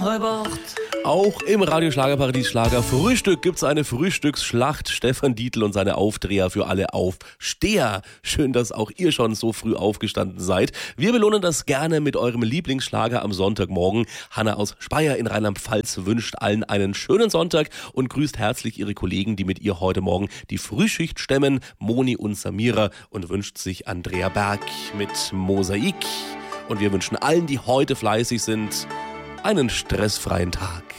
7:30. Auch im Radio Schlagerparadies Schlager Frühstück gibt's eine Frühstücksschlacht. Stefan Dietl und seine Aufdreher für alle Aufsteher. Schön, dass auch ihr schon so früh aufgestanden seid. Wir belohnen das gerne mit eurem Lieblingsschlager am Sonntagmorgen. Hanna aus Speyer in Rheinland-Pfalz wünscht allen einen schönen Sonntag und grüßt herzlich ihre Kollegen, die mit ihr heute Morgen die Frühschicht stemmen, Moni und Samira, und wünscht sich Andrea Berg mit Mosaik. Und wir wünschen allen, die heute fleißig sind, einen stressfreien Tag.